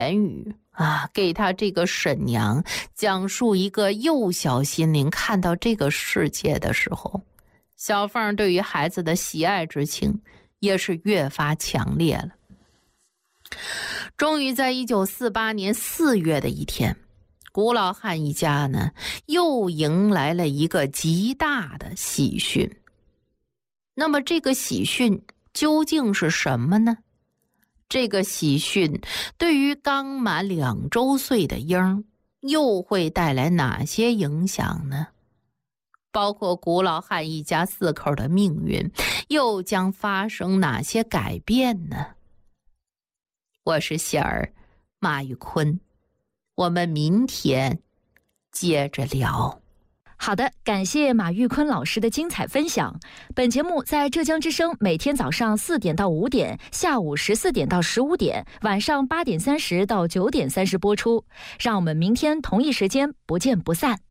言语给他这个婶娘讲述一个幼小心灵看到这个世界的时候，小凤对于孩子的喜爱之情也是越发强烈了。终于在1948年4月的一天，古老汉一家呢又迎来了一个极大的喜讯。那么这个喜讯究竟是什么呢？这个喜讯对于刚满2周岁的婴又会带来哪些影响呢？包括古老汉一家4口的命运又将发生哪些改变呢？我是喜儿马玉坤，我们明天接着聊。 好的，感谢马玉坤老师的精彩分享。本节目在浙江之声每天早上4点到5点，下午14点到15点，晚上8点30到9点30播出。让我们明天同一时间不见不散。